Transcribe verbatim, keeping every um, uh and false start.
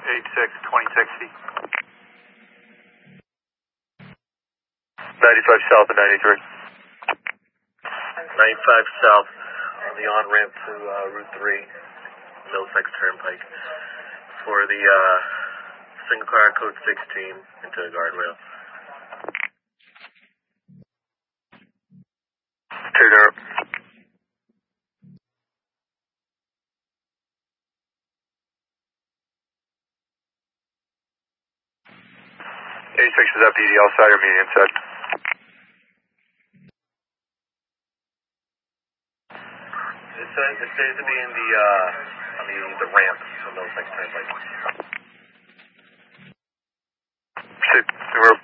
eighty-six, twenty sixty. ninety-five south of ninety-three. ninety-five south on the on-ramp to uh, Route three, Middlesex Turnpike, for the uh, single car code sixteen into the guardrail. Two zero. eighty-six is F D D outside or medium inside? It says it stays to be in the uh, on the the ramp to Middlesex Turnpike. Shit, we're